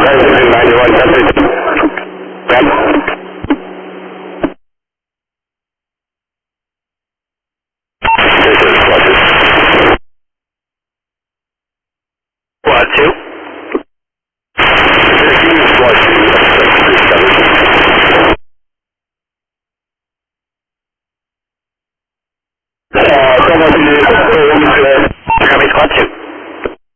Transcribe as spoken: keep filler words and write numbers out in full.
ninety-one, that's it. Come. This is Flushes. Squad two. This is Squad two. Uh, someone to Squad two.